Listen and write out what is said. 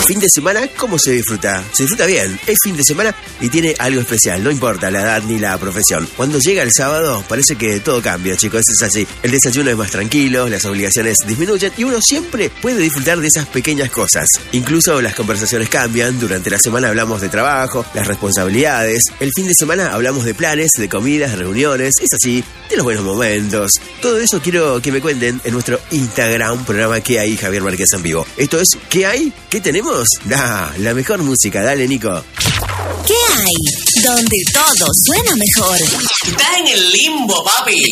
fin de semana, ¿cómo se disfruta? Se disfruta bien, es fin de semana y tiene algo especial, no importa la edad ni la profesión. Cuando llega el sábado, parece que todo cambia, chicos, es así. El desayuno es más tranquilo, las obligaciones disminuyen y uno siempre puede disfrutar de esas pequeñas cosas. Incluso las conversaciones cambian, durante la semana hablamos de trabajo, las responsabilidades, el fin de semana hablamos de planes, de comidas, de reuniones, es así, de los buenos momentos. Todo eso quiero que me cuenten en nuestro Instagram, programa ¿Qué hay? Javier Márquez en vivo. Esto es ¿Qué hay? ¿Qué tenemos? La mejor música, dale Nico. ¿Qué hay? Donde todo suena mejor. Estás en el limbo, papi.